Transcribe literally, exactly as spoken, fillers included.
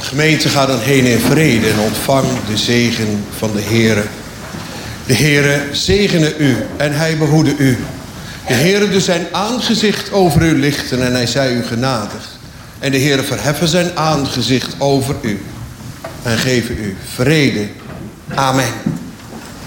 Gemeente, ga dan heen in vrede en ontvang de zegen van de Heere. De Heere zegene u en hij behoede u. De Heere doet zijn aangezicht over u lichten en hij zij u genadig. En de Heere verheffen zijn aangezicht over u en geven u vrede. Amen.